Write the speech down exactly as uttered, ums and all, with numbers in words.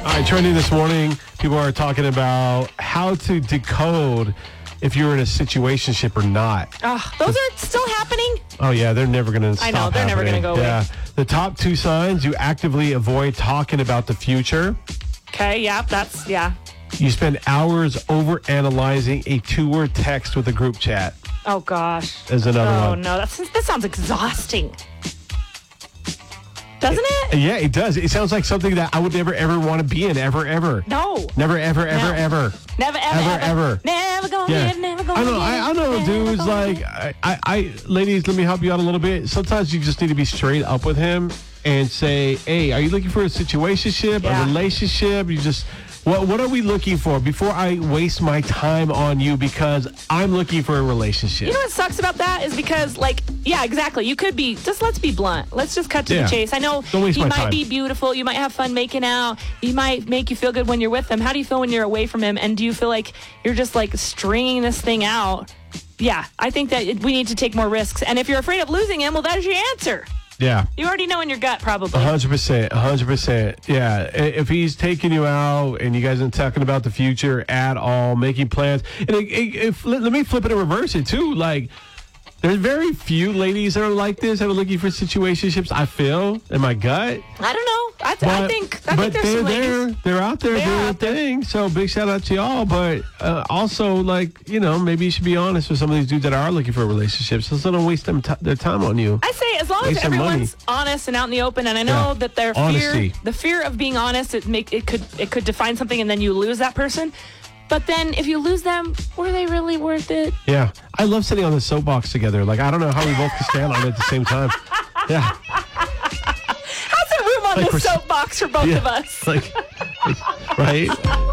All right, trending this morning, people are talking about how to decode if you're in a situationship or not. Oh, those are still happening? Oh, yeah, they're never going to stop I know, they're never happening. gonna go away. Yeah. The top two signs, you actively avoid talking about the future. Okay, yeah, that's, yeah. You spend hours over analyzing a two-word text with a group chat. Oh, gosh. Is another oh, one. no, that's, that sounds exhausting. Doesn't it? Yeah, it does. It sounds like something that I would never, ever want to be in, ever, ever. No. Never, ever, ever, No. ever. Never, ever, Ever, ever. ever. Never gonna Yeah. get it, never gonna I know. get I, it, I know, never dudes. gonna Like, get I, I, I, ladies, let me help you out a little bit. Sometimes you just need to be straight up with him and say, "Hey, are you looking for a situationship, Yeah. a relationship? You just, what, what are we looking for before I waste my time on you because I'm looking for a relationship?" You know what sucks about that is because, like, yeah, exactly. You could be, just let's be blunt. Let's just cut to Yeah. the chase. I know Don't waste he my might time. be beautiful. You might have fun making out. He might make you feel good when you're with him. How do you feel when you're away from him? And do you feel like you're just, like, stringing this thing out? Yeah, I think that it- we need to take more risks. And if you're afraid of losing him, well, that is your answer. Yeah. You already know in your gut, probably. A hundred percent, a hundred percent. Yeah, I- if he's taking you out and you guys aren't talking about the future at all, making plans, and it, it, if, let, let me flip it and reverse it too. Like, there's very few ladies that are like this that are looking for situationships. I feel in my gut. I don't know. I, th- I think I but think there's they're some there. ladies. They're out there They are doing out their there. thing. So big shout out to y'all. But uh, also, like, you know, maybe you should be honest with some of these dudes that are looking for relationships. So don't waste them t- their time on you. I say as long as Waste some everyone's money. honest and out in the open, and I know Yeah. that their Honesty. fear, the fear of being honest, it make it could it could define something, and then you lose that person. But then if you lose them, were they really worth it? Yeah, I love sitting on the soapbox together. Like, I don't know how we both can stand on it at the same time. Yeah, How's there room on Like this we're s- soapbox for both yeah. of us? Like, like, right?